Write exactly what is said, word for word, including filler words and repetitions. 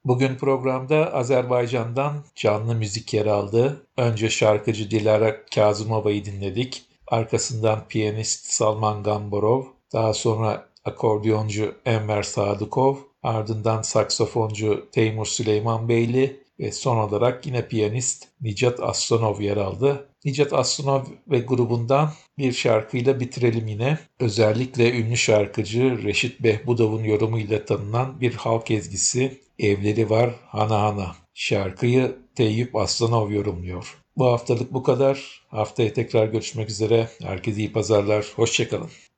Bugün programda Azerbaycan'dan canlı müzik yer aldı. Önce şarkıcı Dilara Kazımova'yı dinledik. Arkasından piyanist Salman Gambarov, daha sonra akordeoncu Enver Sadıkov, ardından saksafoncu Teymur Süleymanbeyli ve son olarak yine piyanist Nicat Aslanov yer aldı. Nicat Aslanov ve grubundan bir şarkıyla bitirelim yine. Özellikle ünlü şarkıcı Reşit Behbudov'un yorumuyla tanınan bir halk ezgisi Evleri Var Hana Hana. Şarkıyı Teyyip Aslanov yorumluyor. Bu haftalık bu kadar. Haftaya tekrar görüşmek üzere. Herkese iyi pazarlar. Hoşça kalın.